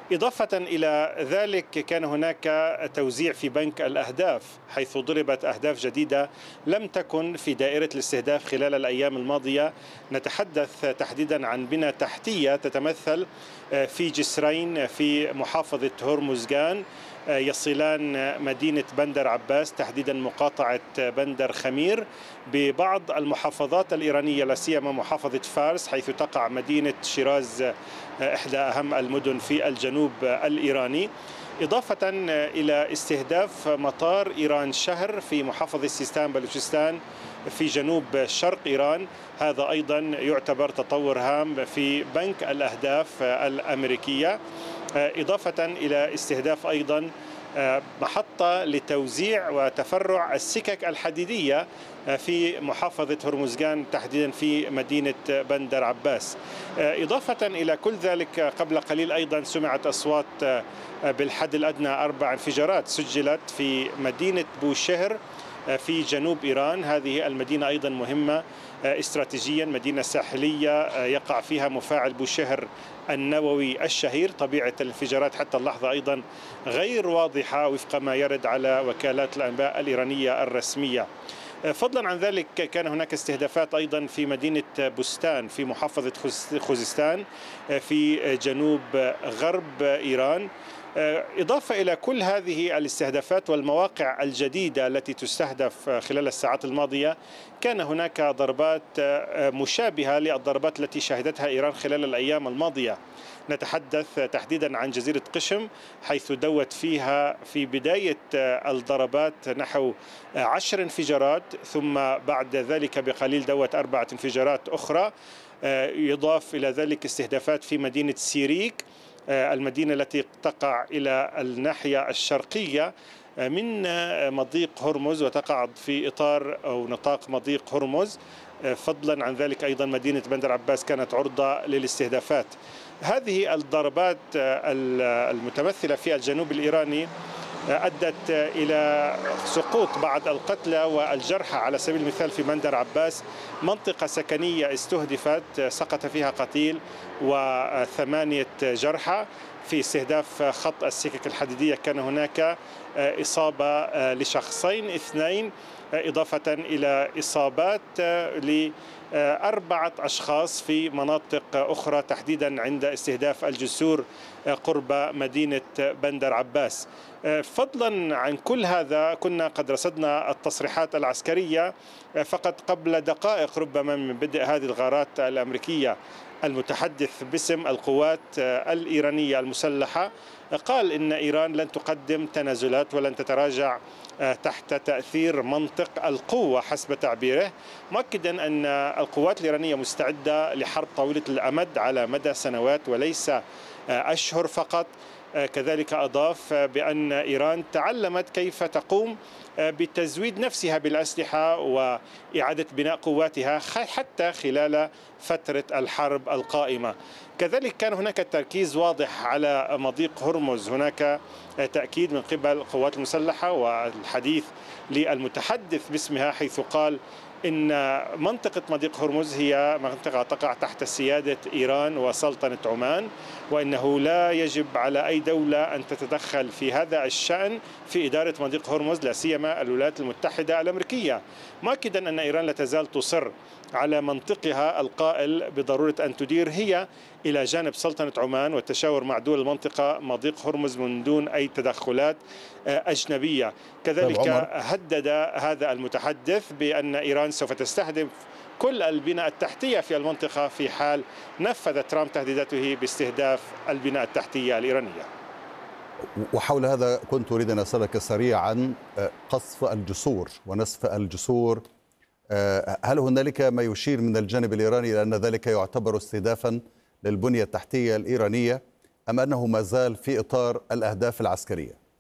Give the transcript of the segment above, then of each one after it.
إضافة إلى ذلك كان هناك توزيع في بنك الأهداف، حيث ضربت أهداف جديدة لم تكن في دائرة الاستهداف خلال الأيام الماضية. نتحدث تحديدا عن بنى تحتية تتمثل في جسرين في محافظة هرمزغان يصلان مدينة بندر عباس، تحديدا مقاطعة بندر خمير، ببعض المحافظات الإيرانية، لا سيما محافظة فارس حيث تقع مدينة شيراز، إحدى أهم المدن في الجنوب الإيراني. إضافة إلى استهداف مطار إيران شهر في محافظة سيستان بلوچستان في جنوب شرق إيران، هذا أيضا يعتبر تطور هام في بنك الأهداف الأمريكية. إضافة إلى استهداف أيضا محطة لتوزيع وتفرع السكك الحديدية في محافظة هرمزغان، تحديدا في مدينة بندر عباس. إضافة إلى كل ذلك قبل قليل أيضا سمعت أصوات بالحد الأدنى 4 انفجارات سجلت في مدينة بوشهر في جنوب إيران. هذه المدينة أيضا مهمة استراتيجيا، مدينة ساحلية يقع فيها مفاعل بوشهر النووي الشهير. طبيعة الانفجارات حتى اللحظة أيضا غير واضحة وفق ما يرد على وكالات الأنباء الإيرانية الرسمية. فضلا عن ذلك كان هناك استهدافات أيضا في مدينة بستان في محافظة خوزستان في جنوب غرب إيران. إضافة إلى كل هذه الاستهدافات والمواقع الجديدة التي تستهدف خلال الساعات الماضية، كان هناك ضربات مشابهة للضربات التي شهدتها إيران خلال الأيام الماضية. نتحدث تحديدا عن جزيرة قشم، حيث دوت فيها في بداية الضربات نحو 10 انفجارات، ثم بعد ذلك بقليل دوت 4 انفجارات أخرى. يضاف إلى ذلك استهدافات في مدينة سيريك، المدينة التي تقع إلى الناحية الشرقية من مضيق هرمز وتقع في إطار أو نطاق مضيق هرمز. فضلا عن ذلك أيضا مدينة بندر عباس كانت عرضة للاستهدافات. هذه الضربات المتمثلة في الجنوب الإيراني أدت إلى سقوط بعض القتلى والجرحى. على سبيل المثال في بندر عباس منطقة سكنية استهدفت سقط فيها قتيل و8 جرحى. في استهداف خط السكك الحديدية كان هناك إصابة لشخصين 2، إضافة إلى إصابات ل4 أشخاص في مناطق أخرى، تحديدا عند استهداف الجسور قرب مدينة بندر عباس. فضلا عن كل هذا كنا قد رصدنا التصريحات العسكرية فقط قبل دقائق ربما من بدء هذه الغارات الأمريكية. المتحدث باسم القوات الإيرانية المسلحة قال إن إيران لن تقدم تنازلات ولن تتراجع تحت تأثير منطق القوة حسب تعبيره، مؤكدا أن القوات الإيرانية مستعدة لحرب طويلة الأمد على مدى سنوات وليس أشهر فقط. كذلك أضاف بأن إيران تعلمت كيف تقوم بتزويد نفسها بالأسلحة وإعادة بناء قواتها حتى خلال فترة الحرب القائمة. كذلك كان هناك تركيز واضح على مضيق هرمز، هناك تأكيد من قبل القوات المسلحة والحديث للمتحدث باسمها، حيث قال إن منطقة مضيق هرمز هي منطقة تقع تحت سيادة إيران وسلطنة عمان، وإنه لا يجب على أي دولة أن تتدخل في هذا الشأن في إدارة مضيق هرمز، لا سيما الولايات المتحدة الأمريكية، مؤكدا أن إيران لا تزال تصر على منطقها القائل بضرورة أن تدير هي إلى جانب سلطنة عمان والتشاور مع دول المنطقة مضيق هرمز من دون أي تدخلات أجنبية. كذلك هدد هذا المتحدث بأن إيران سوف تستهدف كل البناء التحتية في المنطقة في حال نفذ ترامب تهديداته باستهداف البناء التحتية الإيرانية. وحول هذا كنت أريد أن أسألك سريعا، قصف الجسور ونسف الجسور، هل هنالك ما يشير من الجانب الإيراني إلى أن ذلك يعتبر استهدافا للبنية التحتية الإيرانية أم أنه ما زال في إطار الأهداف العسكرية؟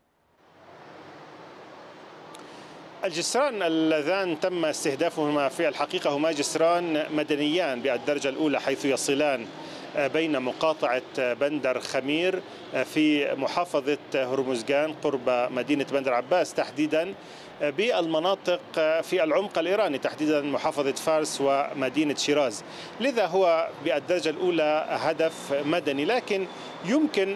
الجسران اللذان تم استهدافهما في الحقيقة هما جسران مدنيان بالدرجة الأولى، حيث يصلان بين مقاطعة بندر خمير في محافظة هرمزغان قرب مدينة بندر عباس، تحديدا بالمناطق في العمق الإيراني، تحديدا محافظة فارس ومدينة شيراز. لذا هو بالدرجة الأولى هدف مدني، لكن يمكن